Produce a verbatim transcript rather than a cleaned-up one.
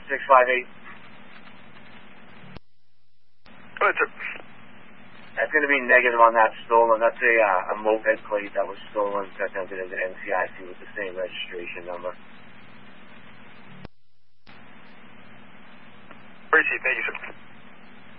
six five eight. Go ahead, sir. That's going to be negative on that stolen. That's a, uh, a moped plate that was stolen. That's entered into N C I C with the same registration number. Appreciate it. Thank you, sir.